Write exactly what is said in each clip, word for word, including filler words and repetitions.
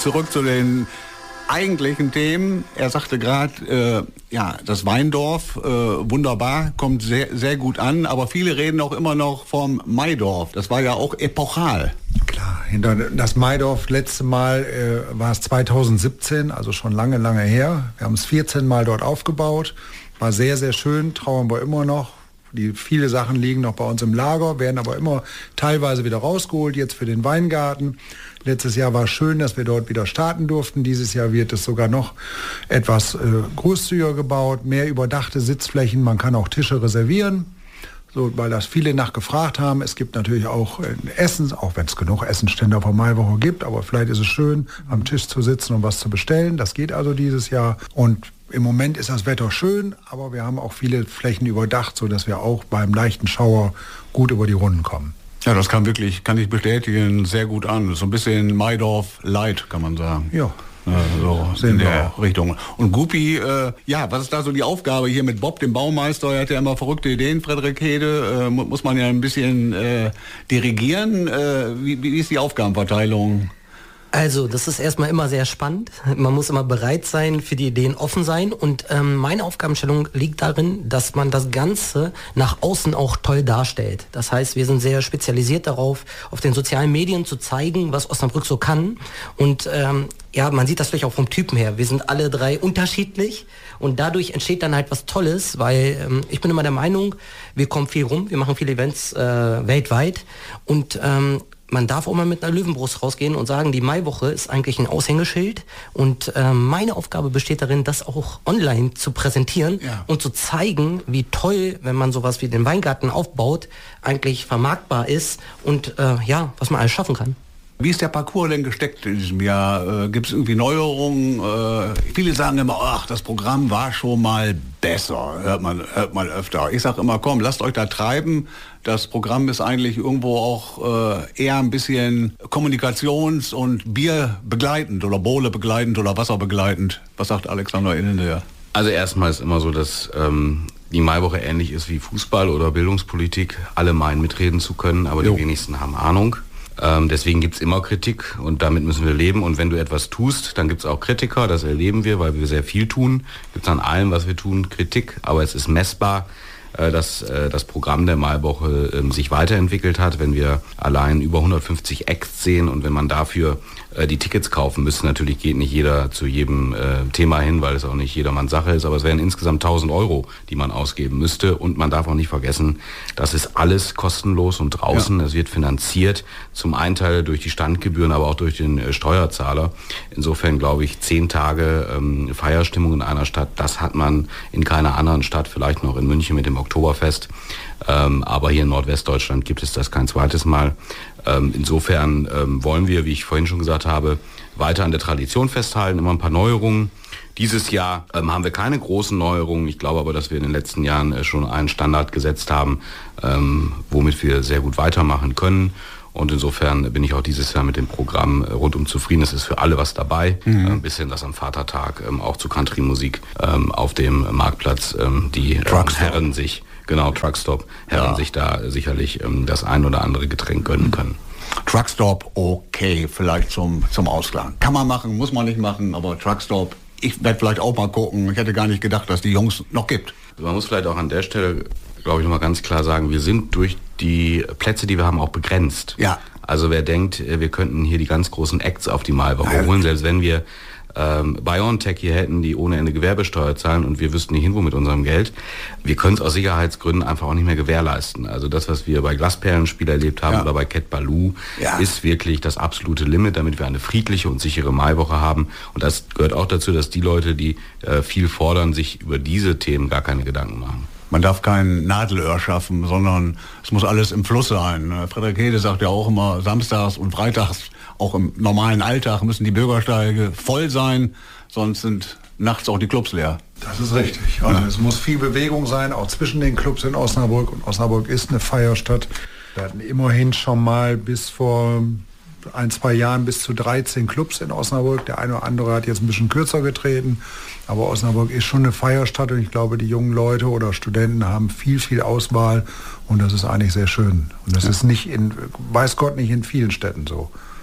zurück zu den eigentlichen Themen. Er sagte gerade, äh, ja, das Weindorf, äh, wunderbar, kommt sehr, sehr gut an, aber viele reden auch immer noch vom Maidorf. Das war ja auch epochal. Klar, hinter das Maidorf letzte Mal äh, war es zweitausendsiebzehn, also schon lange, lange her. Wir haben es vierzehn Mal dort aufgebaut, war sehr, sehr schön, trauern wir immer noch. Die, viele Sachen liegen noch bei uns im Lager, werden aber immer teilweise wieder rausgeholt, jetzt für den Weingarten. Letztes Jahr war es schön, dass wir dort wieder starten durften. Dieses Jahr wird es sogar noch etwas äh, großzügiger gebaut, mehr überdachte Sitzflächen. Man kann auch Tische reservieren, so, weil das viele nachgefragt haben. Es gibt natürlich auch äh, Essen, auch wenn es genug Essenstände auf der Maiwoche gibt. Aber vielleicht ist es schön, am Tisch zu sitzen und was zu bestellen. Das geht also dieses Jahr. Und im Moment ist das Wetter schön, aber wir haben auch viele Flächen überdacht, sodass wir auch beim leichten Schauer gut über die Runden kommen. Ja, das kam wirklich, kann ich bestätigen, sehr gut an. So ein bisschen Maidorf Light, kann man sagen. Ja. So in der Richtung. Und Gupi, äh, ja, was ist da so die Aufgabe hier mit Bob, dem Baumeister? Er hat ja immer verrückte Ideen, Frederik Hede. Äh, muss man ja ein bisschen äh, dirigieren. Äh, wie, wie ist die Aufgabenverteilung? Also, das ist erstmal immer sehr spannend. Man muss immer bereit sein, für die Ideen offen sein. Und ähm, meine Aufgabenstellung liegt darin, dass man das Ganze nach außen auch toll darstellt. Das heißt, wir sind sehr spezialisiert darauf, auf den sozialen Medien zu zeigen, was Osnabrück so kann. Und ähm, ja, man sieht das vielleicht auch vom Typen her. Wir sind alle drei unterschiedlich und dadurch entsteht dann halt was Tolles, weil ähm, ich bin immer der Meinung, wir kommen viel rum, wir machen viele Events äh, weltweit und ähm, man darf auch mal mit einer Löwenbrust rausgehen und sagen, die Maiwoche ist eigentlich ein Aushängeschild und äh, meine Aufgabe besteht darin, das auch online zu präsentieren ja. und zu zeigen, wie toll, wenn man sowas wie den Weingarten aufbaut, eigentlich vermarktbar ist und äh, ja, was man alles schaffen kann. Wie ist der Parcours denn gesteckt in diesem Jahr? Äh, Gibt es irgendwie Neuerungen? Äh, viele sagen immer, ach, das Programm war schon mal besser, hört man, hört man öfter. Ich sage immer, komm, lasst euch da treiben. Das Programm ist eigentlich irgendwo auch äh, eher ein bisschen kommunikations- und bierbegleitend oder Bowle begleitend oder Wasser begleitend. Was sagt Alexander Innenseher? Also erstmal ist immer so, dass ähm, die Maiwoche ähnlich ist wie Fußball oder Bildungspolitik. Alle meinen mitreden zu können, aber jo. die wenigsten haben Ahnung. Ähm, deswegen gibt es immer Kritik und damit müssen wir leben. Und wenn du etwas tust, dann gibt es auch Kritiker, das erleben wir, weil wir sehr viel tun. Gibt es an allem, was wir tun, Kritik, aber es ist messbar, äh, dass äh, das Programm der Maiwoche äh, sich weiterentwickelt hat. Wenn wir allein über hundertfünfzig Acts sehen und wenn man dafür äh, die Tickets kaufen müsste, natürlich geht nicht jeder zu jedem äh, Thema hin, weil es auch nicht jedermanns Sache ist, aber es wären insgesamt tausend Euro, die man ausgeben müsste. Und man darf auch nicht vergessen, das ist alles kostenlos und draußen. Es ja. wird finanziert, zum einen Teil durch die Standgebühren, aber auch durch den äh, Steuerzahler. Insofern glaube ich, zehn Tage ähm, Feierstimmung in einer Stadt, das hat man in keiner anderen Stadt, vielleicht noch in München mit dem Oktoberfest. Ähm, aber hier in Nordwestdeutschland gibt es das kein zweites Mal. Ähm, insofern ähm, wollen wir, wie ich vorhin schon gesagt habe, weiter an der Tradition festhalten, immer ein paar Neuerungen. Dieses Jahr ähm, haben wir keine großen Neuerungen. Ich glaube aber, dass wir in den letzten Jahren äh, schon einen Standard gesetzt haben, ähm, womit wir sehr gut weitermachen können. Und insofern bin ich auch dieses Jahr mit dem Programm äh, rundum zufrieden. Es ist für alle was dabei. Mhm. Ein bisschen das am Vatertag ähm, auch zu Country-Musik ähm, auf dem Marktplatz ähm, die ähm, Herren sich, genau, Truckstop, Herren ja. sich da sicherlich ähm, das ein oder andere Getränk gönnen können. Truckstop, okay, vielleicht zum, zum Ausklang. Kann man machen, muss man nicht machen, aber Truckstop, ich werde vielleicht auch mal gucken. Ich hätte gar nicht gedacht, dass die Jungs noch gibt. Man muss vielleicht auch an der Stelle, glaube ich, noch mal ganz klar sagen, wir sind durch die Plätze, die wir haben, auch begrenzt. Ja. Also wer denkt, wir könnten hier die ganz großen Acts auf die Maiwoche holen, selbst wenn wir ähm, BioNTech hier hätten, die ohne Ende Gewerbesteuer zahlen und wir wüssten nicht hin, wo mit unserem Geld. Wir können es aus Sicherheitsgründen einfach auch nicht mehr gewährleisten. Also das, was wir bei Glasperlenspiel erlebt haben ja. oder bei Cat Baloo, ja. ist wirklich das absolute Limit, damit wir eine friedliche und sichere Maiwoche haben. Und das gehört auch dazu, dass die Leute, die äh, viel fordern, sich über diese Themen gar keine Gedanken machen. Man darf kein Nadelöhr schaffen, sondern es muss alles im Fluss sein. Frederik Hede sagt ja auch immer, samstags und freitags, auch im normalen Alltag, müssen die Bürgersteige voll sein, sonst sind nachts auch die Clubs leer. Das ist richtig. Also ja. es muss viel Bewegung sein, auch zwischen den Clubs in Osnabrück. Und Osnabrück ist eine Feierstadt. Wir hatten immerhin schon mal bis vor ein, zwei Jahren bis zu dreizehn Clubs in Osnabrück. Der eine oder andere hat jetzt ein bisschen kürzer getreten. Aber Osnabrück ist schon eine Feierstadt und ich glaube, die jungen Leute oder Studenten haben viel, viel Auswahl und das ist eigentlich sehr schön. Und das ja. ist nicht in, weiß Gott, nicht in vielen Städten so.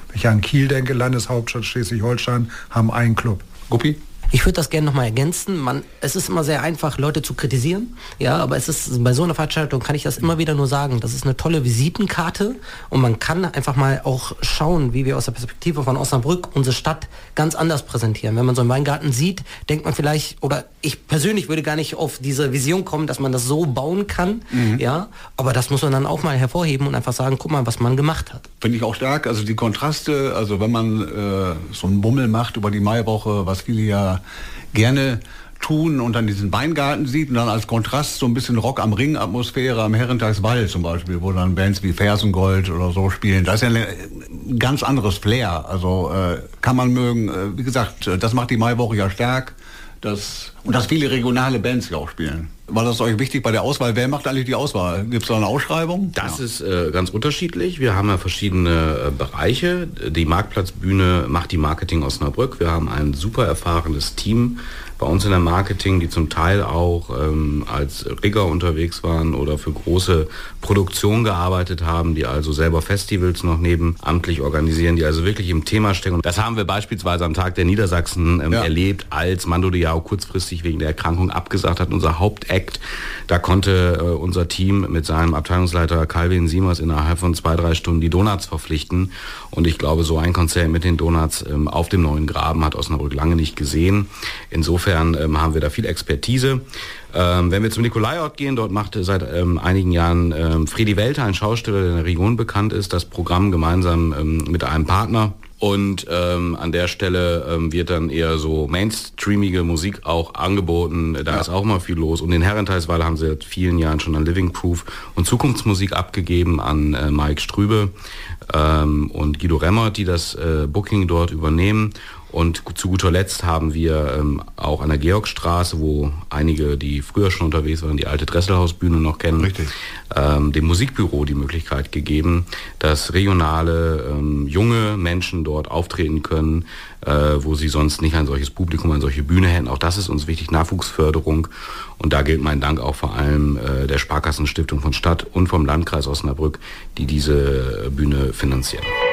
Wenn ich an Kiel denke, Landeshauptstadt Schleswig-Holstein, haben einen Club. Guppi? Ich würde das gerne nochmal ergänzen. Man, es ist immer sehr einfach, Leute zu kritisieren. Ja, aber es ist bei so einer Veranstaltung kann ich das immer wieder nur sagen. Das ist eine tolle Visitenkarte und man kann einfach mal auch schauen, wie wir aus der Perspektive von Osnabrück unsere Stadt ganz anders präsentieren. Wenn man so einen Weingarten sieht, denkt man vielleicht, oder ich persönlich würde gar nicht auf diese Vision kommen, dass man das so bauen kann. Mhm. Ja, aber das muss man dann auch mal hervorheben und einfach sagen, guck mal, was man gemacht hat. Finde ich auch stark. Also die Kontraste, also wenn man äh, so einen Bummel macht über die Maiwoche, was viele ja gerne tun und dann diesen Weingarten sieht und dann als Kontrast so ein bisschen Rock am Ring Atmosphäre am Herrentagswald zum Beispiel, wo dann Bands wie Fersengold oder so spielen. Das ist ja ein ganz anderes Flair. Also äh, kann man mögen, äh, wie gesagt, das macht die Maiwoche ja stark. Das, und dass viele regionale Bands ja auch spielen. War das euch wichtig bei der Auswahl? Wer macht eigentlich die Auswahl? Gibt es da eine Ausschreibung? Das ja. ist äh, ganz unterschiedlich. Wir haben ja verschiedene äh, Bereiche. Die Marktplatzbühne macht die Marketing Osnabrück. Wir haben ein super erfahrenes Team bei uns in der Marketing, die zum Teil auch ähm, als Rigger unterwegs waren oder für große Produktionen gearbeitet haben, die also selber Festivals noch nebenamtlich organisieren, die also wirklich im Thema stecken. Und das haben wir beispielsweise am Tag der Niedersachsen ähm, ja. erlebt, als Mando Diao kurzfristig wegen der Erkrankung abgesagt hat, unser Hauptakt. Da konnte äh, unser Team mit seinem Abteilungsleiter Calvin Siemers innerhalb von zwei, drei Stunden die Donuts verpflichten. Und ich glaube, so ein Konzert mit den Donuts ähm, auf dem Neuen Graben hat Osnabrück lange nicht gesehen. Insofern ähm, haben wir da viel Expertise. Ähm, wenn wir zum Nikolaiort gehen, dort macht seit ähm, einigen Jahren ähm, Fredi Welter, ein Schauspieler, der in der Region bekannt ist, das Programm gemeinsam ähm, mit einem Partner. Und ähm, an der Stelle ähm, wird dann eher so mainstreamige Musik auch angeboten. Da ja. ist auch mal viel los. Und den Herrentagsweiler haben sie seit vielen Jahren schon an Living Proof und Zukunftsmusik abgegeben an äh, Mike Strübe ähm, und Guido Remmert, die das äh, Booking dort übernehmen. Und zu guter Letzt haben wir ähm, auch an der Georgstraße, wo einige, die früher schon unterwegs waren, die alte Dresselhausbühne noch kennen, Richtig. Ähm, dem Musikbüro die Möglichkeit gegeben, dass regionale ähm, junge Menschen dort auftreten können, äh, wo sie sonst nicht ein solches Publikum, eine solche Bühne hätten. Auch das ist uns wichtig, Nachwuchsförderung. Und da gilt mein Dank auch vor allem äh, der Sparkassenstiftung von Stadt und vom Landkreis Osnabrück, die diese Bühne finanzieren.